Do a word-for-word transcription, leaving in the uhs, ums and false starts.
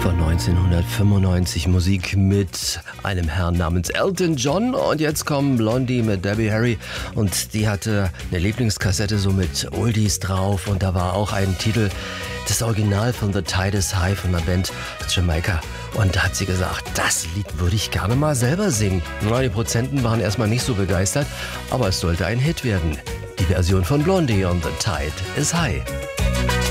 Von neunzehnhundertfünfundneunzig Musik mit einem Herrn namens Elton John. Und jetzt kommen Blondie mit Debbie Harry. Und die hatte eine Lieblingskassette so mit Oldies drauf. Und da war auch ein Titel, das Original von The Tide is High von der Band Jamaica. Und da hat sie gesagt, das Lied würde ich gerne mal selber singen. Na, die Produzenten waren erstmal nicht so begeistert, aber es sollte ein Hit werden. Die Version von Blondie und The Tide is High.